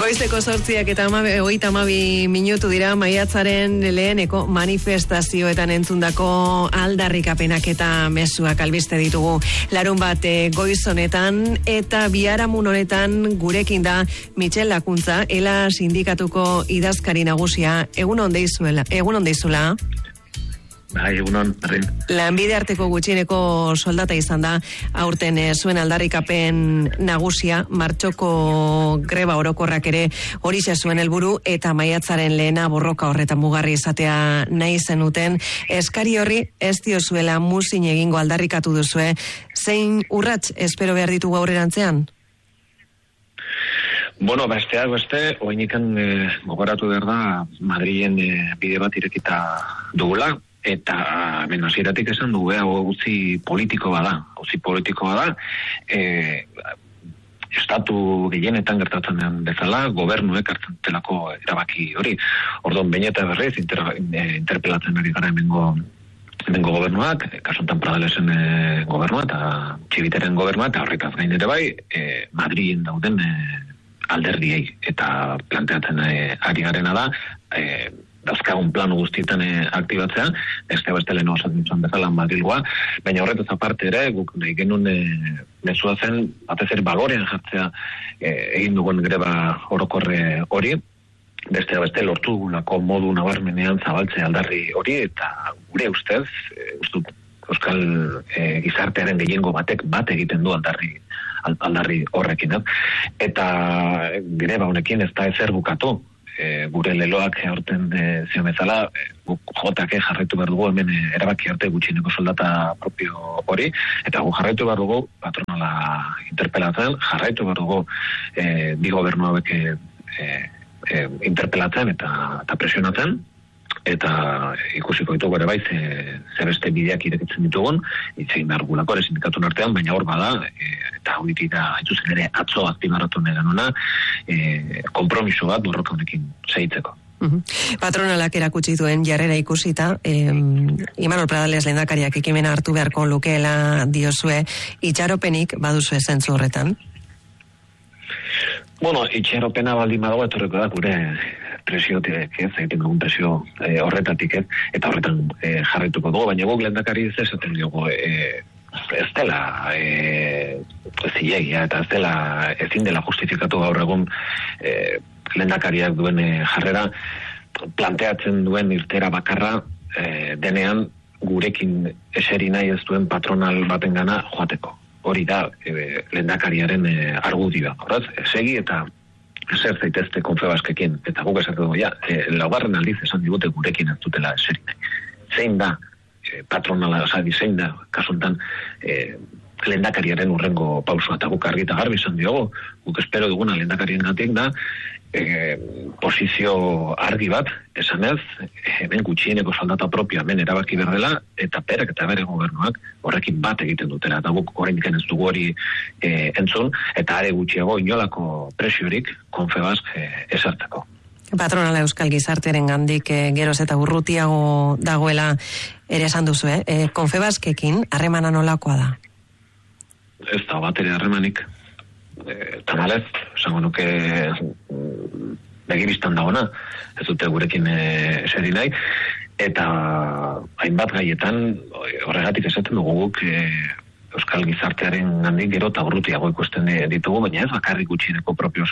Goizeko 8:32 minutu dira maiatzaren leheneko manifestazioetan entzundako aldarrikapenak eta mezuak albiste ditugu. Larun bat goiz honetan eta biharamun honetan gurekin da Michel Lakuntza, ELA sindikatuko idazkari nagusia. Egun on deizula. Bai, egunon, arren. Lanbide arteko gutxieneko soldata izan da, aurten zuen aldarrikapen nagusia, martxoko greba orokorrak ere horixe zuen helburu eta maiatzaren lehena borroka horretan mugarri izatea nahi zenuten. Eskari horri ez diozuela muzin egingo aldarrikatu duzue, zein urrats espero behar ditugu aurrerantzean? Bueno, besteak beste, oinikan gogoratu behar da, Madrilen bide bat irekita dugula, eta hasieratik esan dugu, utzi politiko bada, estatu gehienetan gertatzen den bezala, gobernuek hartzen delako erabaki hori. Orduan, behin eta berriz, interpelatzen ari gara hemengo gobernuak, kasuntan Pradalesen gobernua eta Txibiteren gobernua, eta horretaz gain ere bai, Madrilen dauden alderdiei, eta planteatzen ari garena da, dazkagun plano guztietan aktibatzea, beste lehen osatzen zuen bezala Madrilgoa, baina horretaz aparte ere, guk nahi genuen mezua zen, batez ere balorean jartzea egin dugun greba orokorre hori, beste lortu dugulako modu nabarmenean zabaltzea aldarri hori, eta gure ustez, euskal gizartearen gehiengo batek bat egiten du aldarri horrekin. Eta greba honekin ez da ezer bukatu, gure leloak aurten zion bezala, jotak jarraitu behar dugu hemen erabaki arte gutxieneko soldata propio hori, eta gu jarraitu behar dugu patronala interpelatzen, jarraitu behar dugu bi gobernu hauek interpelatzen eta presionatzen, eta ikusiko ditugu ere bai ze beste bideak irekitzen ditugun, itzein behar gulako ere sindikatun artean, baina hor bada, eta hau ditira haitzuzen ere atzo aktibaratu neganuna, kompromiso bat borroka honekin segitzeko. Patronalak erakutsi duen jarrera ikusita, Imanol Pradales lehendakariak ekimena hartu beharko lukeela diozue, itxaropenik baduzue zentzu horretan? Bueno, itxaropena baldin badago etorreko da gure presiotik, egiten dugun presio horretatik, eta horretan jarraituko dugu, baina guk lehendakari ez esaten diogu, ez dela zilegia, eta ezin dela justifikatu gaur egun lehendakariak duen jarrera, planteatzen duen irtera bakarra denean gurekin eseri nahi ez duen patronal batengana joateko. Hori da lehendakariaren argudioa. Horaz, segi eta eser zaitezte Confebaskekin, eta guk esatu dugu, laugarren aldiz esan digute gurekin ez dutela eseri nahi. Zein da patronala, zein da kasuntan lehendakariaren urrengo pausua, eta guk argi eta garbi esan diogu, guk espero duguna lehendakarien gatik da, posizio argi bat, esanez, hemen gutxieneko soldata propio hemen erabaki berdela, eta berak eta bere gobernuak horrekin bat egiten dutela, eta guk oraindik ez dugu hori entzun, eta are gutxiago inolako presiorik Confebask ezartzeko. Patronala euskal gizartearen gandik geroz eta urrutiago dagoela ere esan duzu, Confebaskekin harremana nolakoa da? Ez da bat ere harremanik. Tamalez, esango nuke begibistan dagoena, ez dute gurekin eseri nahi, eta hainbat gaietan horregatik esaten dugu guk euskal gizartearen gandik gero eta urrutiago ikusten ditugu, baina ez bakarrik gutxieneko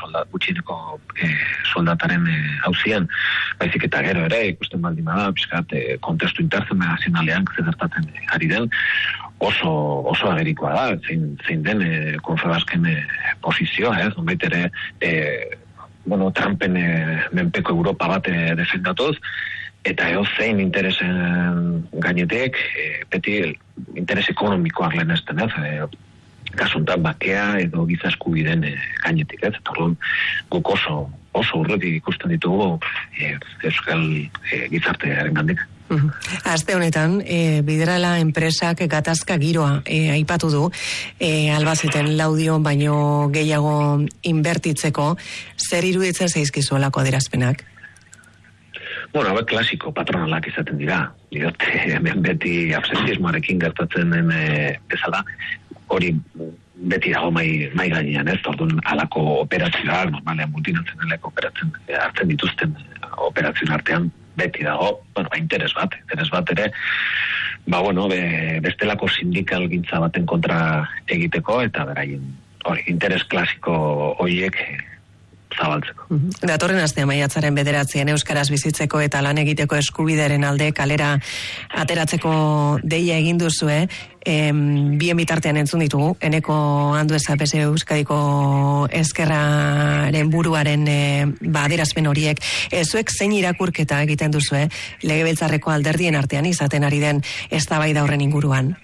soldataren hauzian, baizik eta gero ere ikusten baldin bada, pixkat kontestu internazionalean zertatzen ari den, oso agerikoa da, zein den Confebasken posizioa, zonbait ere Trumpen menpeko Europa bat defendatuz, eta zein interesen gainetek, beti interes ekonomikoak lehenesten, kasuntan bakea edo gizaskubideen gainetik, eta guk oso urretik ikusten ditugu euskal gizartearen gandik. Aste honetan, Biderala enpresak gatazka giroa aipatu du, Albazeten laudio baino gehiago inbertitzeko, zer iruditzen zaizkizuelako adierazpenak? Bueno, hauek klasiko patronalak izaten dira, hemen beti absentismoarekin gertatzen den bezala, hori beti dago mai gainean, ez? Orduan halako operazioak, normalean multinazionalek hartzen dituzten operazioen artean beti dago, interes bat ere, bestelako sindikalgintza baten kontra egiteko eta beraien interes klasiko horiek zabaltzeko. Datorren astean maiatzaren 9 euskaraz bizitzeko eta lan egiteko eskubideren alde kalera ateratzeko deia egin duzue, bien bitartean entzun ditugu, Eneko Andueza PS Euskadiko Ezkerraren buruaren adierazpen horiek. Zuek zein irakurketa egiten duzue Legebiltzarreko alderdien artean izaten ari den eztabaida horren inguruan?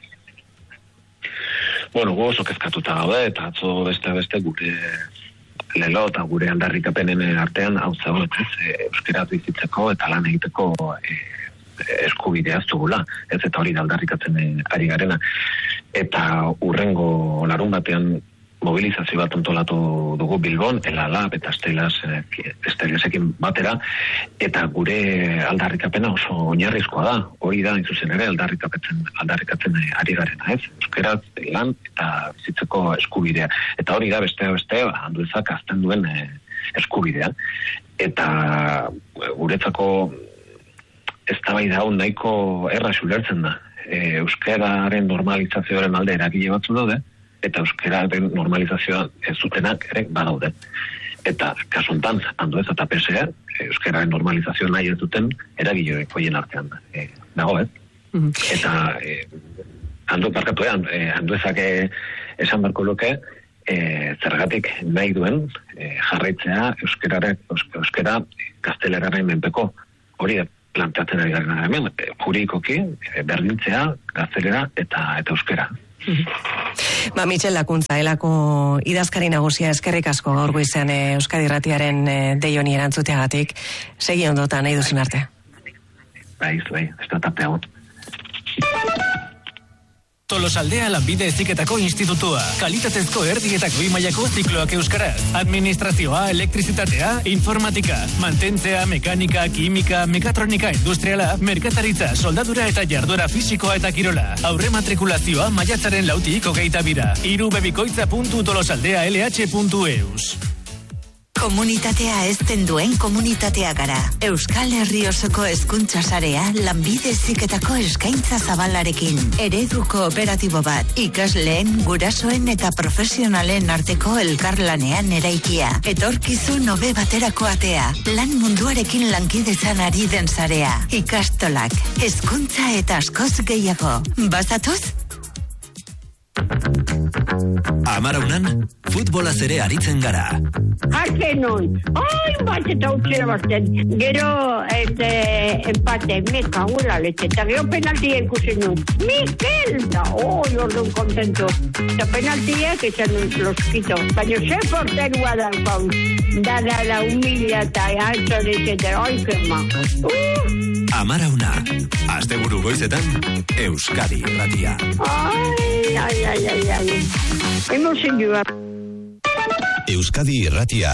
Gu oso kezkatuta gaude eta atzo beste gure lelo eta gure aldarrikapenen artean hau zagoetez, euskeraz bizitzeko eta lan egiteko eskubidea dugula, ez eta hori aldarrikatzen ari garena. Eta urrengo larun batean mobilizazio bat antolatu dugu Bilbon, Elalab eta Estelesekin batera, eta gure aldarrikapena oso oinarrizkoa da, hori da, zuzen ere, aldarrikatzen ari garena, ez? Euskeraz lan eta bizitzeko eskubidea. Eta hori da, beste, Anduezak azten duen eskubidea. Eta guretzako eztabaida hau nahiko erraz ulertzen da. Euskararen normalizazioaren alde eragile batzu daude, eta euskararen normalizazioa ez zutenak ere badaude. Eta kasu honetan, Andueza eta PSE, euskararen normalizazioa nahi ez duten eragile hoien artean dago, ez? Eta Anduezak esan barko luke, zergatik nahi duen jarraitzea euskara gazteleraren menpeko hori planteatzen ari gara hemen, juridikoki berdintzea gaztelera eta euskara. Michel Lakuntza, elako idazkari nagusia, eskerrik asko gaur goizean Euskadi Irratiaren dei honi erantzuteagatik. Segi ondotan nahi duzun arte. Bai, ez da tapea hon. Tolosaldea Lanbide Heziketako Institutua. Kalitatezko erdi eta goi mailako zikloak euskaraz. Administrazioa, elektrizitatea, informatika, mantentzea, mekanika, kimika, mekatronika industriala, merkataritza, soldadura eta jarduera fisikoa eta kirola. Aurre matrikulazioa maiatzaren 4tik 22. irubebikoitza.tolosaldealh.eus. Komunitatea ezten duen komunitatea gara. Euskal Herri osoko hezkuntza sarea Lanbide Heziketako eskaintza zabalarekin. Eredu kooperatibo bat, ikasleen, gurasoen eta profesionalen arteko elkarlanean eraikia. Etorkizun hobe baterako atea. Lan munduarekin lankidetzan ari den sarea. Ikastolak, hezkuntza eta askoz gehiago. Bazatoz? Amaraunan, futbolaz ere aritzen gara. Hazen hon, bat eta utxera basten. Gero, empate, meka, gula leche. Eta gero penaltia ikusen nun. Mikel! Da, orduan kontento. Eta penaltiak esan los quito. Baina ze porterua da, la humilla eta altxores, eta que majo. Amarauna, asteburu goizetan, Euskadi Irratia. Ai. Emozioa. Euskadi Irratia.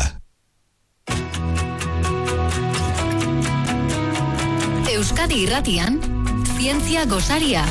Euskadi Irratian, zientzia gosaria.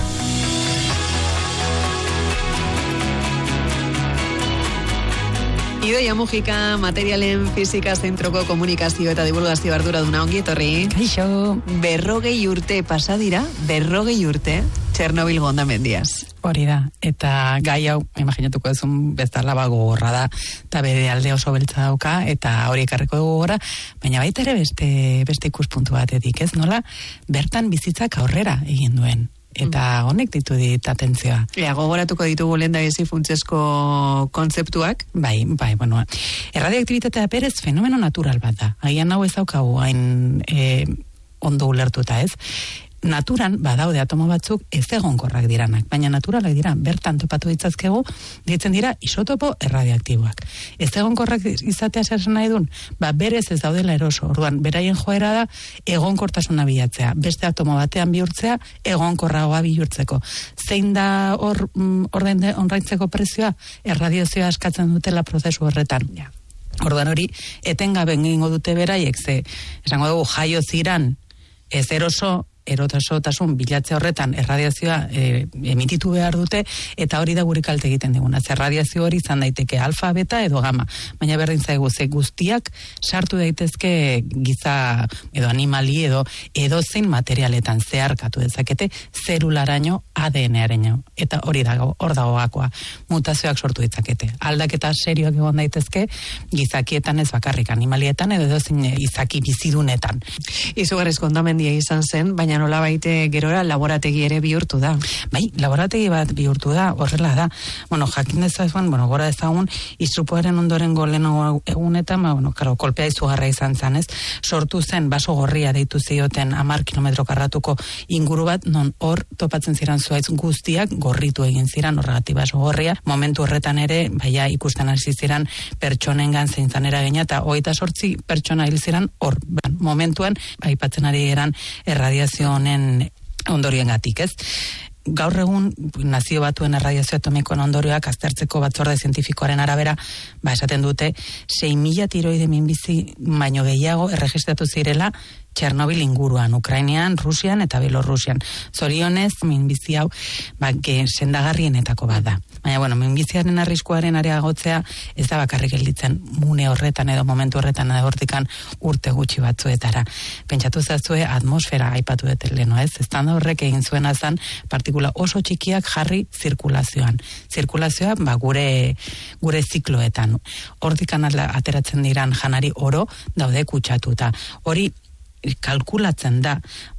Idoia Mujika, materialen fizika zentroko komunikazio eta divulgazio arduraduna, ongi etorri. Kaixo. 40 urte pasadira, 40 urte, Txernobil hondamendiaz. Hori da, eta gai hau, imaginatuko ezun bezala gogorra da, eta bere alde oso beltza dauka, eta hori ekarriko dugu gora, baina baita ere beste ikuspuntu batetik, ez nola, bertan bizitzak aurrera egin duen. Eta honek ditu dit atentzioa. Gogoratuko ditugu lehendabizi funtsezko kontzeptuak. Bai, bueno. Erradioaktibitatea berez fenomeno natural bat da. Agian hau ez daukagu hain ondo ulertuta, ez? Naturan, badaude atomo batzuk ez egonkorrak diranak, baina naturalak dira, bertan topatu ditzazkegu, ditzen dira isotopo erradioaktiboak. Ez egonkorrak izatea zer nahi dun, berez ez daudela eroso, orduan, beraien joera da egonkortasuna bilatzea, beste atomo batean bihurtzea, egonkorragoa bihurtzeko. Zein da onraitzeko prezioa, erradiozioa askatzen dutela prozesu horretan. Orduan hori, etengabe egingo dute beraiek, esango dugu jaio ziran, ez eroso, erotasun bilatze horretan erradiazioa emititu behar dute, eta hori da gure kalte egiten diguna. Erradiazio hori izan daiteke alfa, beta edo gamma, baina berdin zaigu ze guztiak sartu daitezke giza edo animali edo zein materialetan zeharkatu dezakete zelularaino, ADN-araino, eta hori dago, hor dago gakoa, mutazioak sortu ditzakete. Aldaketa serioak egon daitezke gizakietan ez bakarrik, animalietan edo zein izaki bizidunetan. Izugarrizko hondamendia izan zen, baina nola baite gerora laborategi ere bihurtu da. Bai, laborategi bat bihurtu da, horrela da. Jakin dezazuen, gora ezagun, istripuaren ondoren goleno egunetan, kolpea izugarra izan zen, ez? Sortu zen, baso gorria deitu zioten 10 kilometro karratuko inguru bat, non hor topatzen ziren zuaitz guztiak gorritu egin ziren, horregatik baso gorria. Momentu horretan ere, baina ikusten hasi ziren pertsonengan zeintzan eragina, eta 28 pertsona hil ziren hor, momentuan, aipatzen ari eran erradiazio honen ondorioengatik, ez? Gaur egun Nazio Batuen erradiazio atomikoen ondorioak aztertzeko batzorde zientifikoaren arabera, esaten dute 6.000 tiroide minbizi baino gehiago erregistratu zirela Txernobil inguruan, Ukrainean, Rusian eta Bielorrusian. Zorionez, minbizi hau sendagarrienetako bat da. Baina, minbiziaren arriskuaren areagotzea ez da bakarrik gelditzen mune horretan edo momentu horretan edo hortikan urte gutxi batzuetara. Pentsatu zazue atmosfera aipatu dut leno, ez? Eztanda horrek egin zuena zen partikula oso txikiak jarri zirkulazioan. Zirkulazioa, gure zikloetan. Hortikan ateratzen diran janari oro daude kutsatuta. Hori kalkulatzen da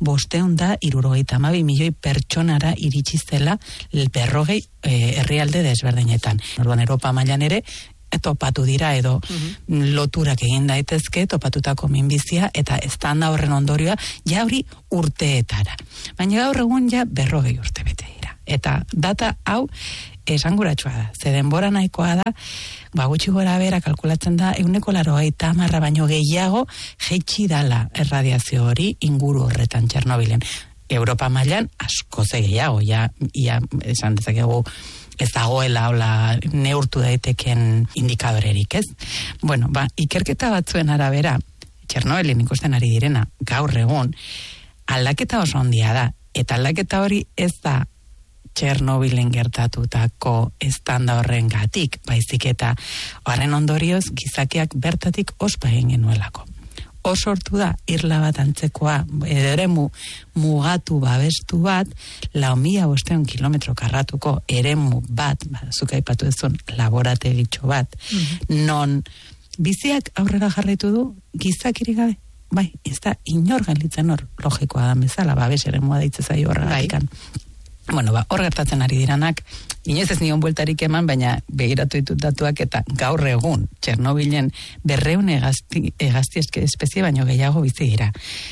572 milioi pertsonara iritsi zela 40 herrialde desberdinetan. Orduan Europa mailan ere topatu dira edo loturak egin daitezke topatutako minbizia eta eztanda horren ondorioa ja hori urteetara. Baina gaur egun ja 40 urte bete dira. Eta data hau esanguratsua da. Ze denbora nahikoa da, gutxi gora bera kalkulatzen da 180 baino gehiago jaitsi dala erradiazio hori inguru horretan Txernobilen. Europa mailan asko gehiago, ia esan dezakegu ez dagoela hola neurtu daiteken indikadorerik, ez? Ikerketa batzuen arabera, Txernobilen ikusten ari direna, gaur egun, aldaketa oso handia da, eta aldaketa hori ez da Txernobilen gertatutako eztanda horren gatik, baizik eta horren ondorioz gizakiak bertatik ospa egin genuelako. Sortu da, irla bat antzekoa, eremu mugatu babestu bat, 4.500 kilometro karratuko eremu bat, zuk aipatu ezun laborategitxo bat, non biziak aurrera jarraitu du gizakirik gabe. Ez da inor gelditzen hor, logikoa da bezala, babes eremua deitze zaio horregatikan. Hor gertatzen ari diranak, inez ez nion bueltarik eman, baina begiratu ditut datuak eta gaur egun, Txernobilen 200 hegazti espezie baino gehiago bizi dira.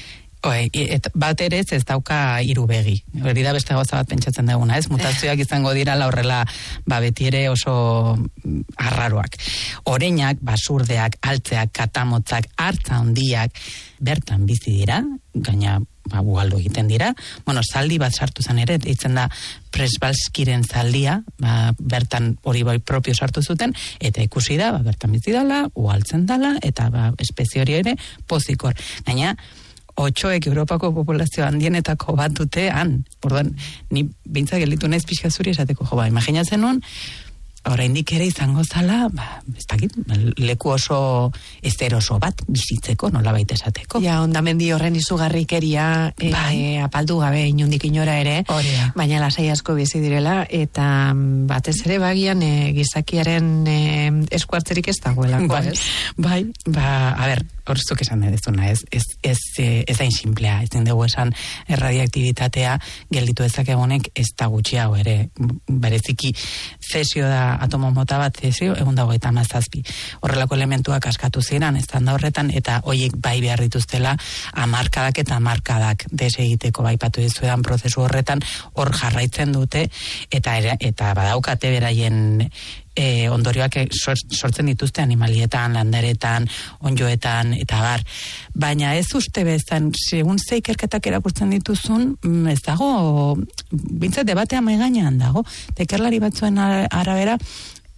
Bat ere ez dauka 3 begi. Hori da beste gauza bat pentsatzen duguna, ez? Mutazioak izango dira horrela beti ere oso arraroak. Oreinak, basurdeak, altzeak, katamotzak, hartza hondiak bertan bizi dira, gaina bugaldu egiten dira. Zaldi bat sartu zen ere, ditzen da Presbalskiren zaldia, bertan hori propio sartu zuten, eta ikusi da, bertan bizi dala, ugaltzen dala, eta espezie hori ere pozikor. Gaina, 8ek Europako populazio handienetako bat dute han. Orduan, ni behintzak gelditu naiz pixka zuri esateko, imaginatzen nuen, oraindik ere izango zala, ez dakit, leku oso oso bat bizitzeko, nolabait esateko. Hondamendi horren izugarrikeria apaldu gabe inundik inora ere, baina lasai asko bizi direla, eta batez ere bagian gizakiaren eskuartzerik ez dagoelako, ez? A ber, horzuk esan dezuna, ez da insimplea, ez dugu esan erradiaktibitatea gelditu ezakegunek ez da gutxiago ere, bereziki zesio da atomo mota bat zesio, 157. Horrelako elementuak askatu ziren, eztanda horretan, eta horiek bai behar dituztela hamarkadak eta hamarkadak desegiteko baipatu dizuedan prozesu horretan, hor jarraitzen dute, eta badaukate beraien ondorioak sortzen dituzte animalietan, landaretan, onjoetan, eta bar. Baina ez uste bezan, segun ze ikerketak erakurtzen dituzun, ez dago, bintzat debatea maigainean dago, tekerlari batzuen arabera,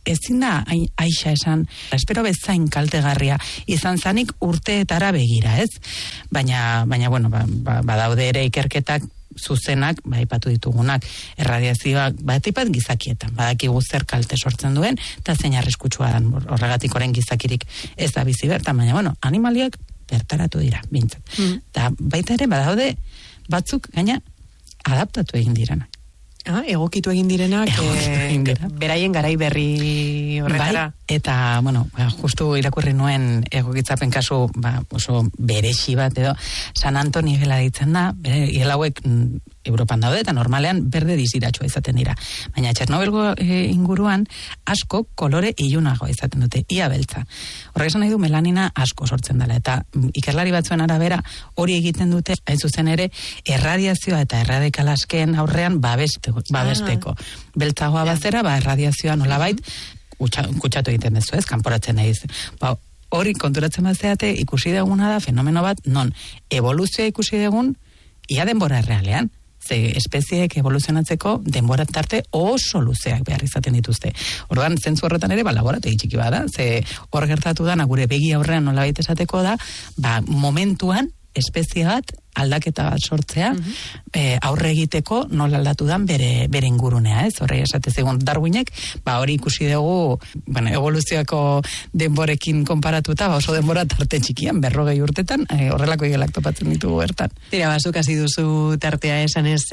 ezin da aixa esan, espero bezain kaltegarria izan zanik urteetara begira, ez? Baina bueno, badaude ere ikerketak zuzenak, aipatu ditugunak, erradiazioak, batipat gizakietan, badakigu zer kalte sortzen duen, eta zein arriskutsua dan, horregatik orain gizakirik ez da bizi bertan, baina bueno, animaliak bertaratu dira, bintzat. Eta baita ere, badaude batzuk, gaina, adaptatu egin direnak. Egokitu egin direnak, beraien garai berri horretara. Bai, eta, bueno, justu irakurri nuen egokitzapen kasu, oso berexi bat edo, San Antoni gela ditzen da, igel hauek Europan daude, eta normalean berde diziratxua izaten dira. Baina Txernobylgo inguruan asko kolore ilunago izaten dute, ia beltza. Horrek esan nahi du melanina asko sortzen dela, eta ikerlari batzuen arabera hori egiten dute, hain zuzen ere, erradiazioa eta erradikalasken aurrean babesteko. Beltzagoa bazera, erradiazioa nolabait, kutsatu egiten dezu, ez, kanporatzen naiz. Hori konturatzen bazeate, ikusi deguna da, fenomeno bat, non, evoluzioa ikusi degun, ia denbora realean. Ze espezieek evoluzionatzeko denbora tarte oso luzeak behar izaten dituzte. Orduan, zentzu horretan ere, laborategi txiki bada, ze hor gertatu dana gure begi aurrean nolabait esateko da, momentuan espezie bat aldaketa bat sortzea, aurre egiteko nola aldatu dan bere ingurunea, ez? Horre esate zegoen Darwinek, hori ikusi dugu, evoluzioako denborekin konparatuta, oso denbora tarte txikian, 40 urtetan, horrelako igelak topatzen ditugu bertan. Tira, bazuk hasi duzu tartea esan ez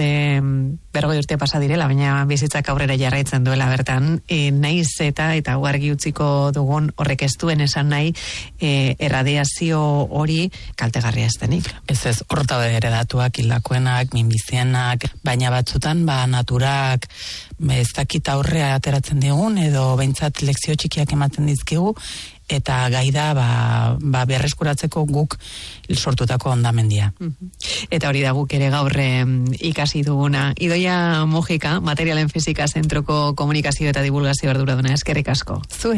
40 urte pasa direla, baina bizitzak aurrera jarraitzen duela bertan, naiz eta argi utziko dugun horrek ez duen esan nahi, erradiazio hori kaltegarria ez denik. Ez, horta ere datuak, hildakoenak, minbizienak, baina batzutan, naturak ez dakit aurrea ateratzen digun, edo behintzat lekzio txikiak ematen dizkigu, eta gai da berreskuratzeko guk sortutako hondamendia. Eta hori da guk ere gaur ikasi duguna. Idoia Mujika, Materialen Fisika Zentroko Komunikazio eta Divulgazio arduraduna, eskerrik asko.